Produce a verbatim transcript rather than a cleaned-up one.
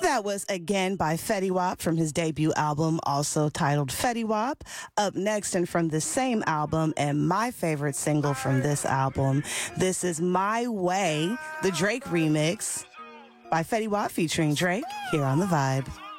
That was Again by Fetty Wap from his debut album, also titled Fetty Wap. Up next, and from the same album, and my favorite single from this album, this is My Way, the Drake remix by Fetty Wap featuring Drake, here on The Vibe.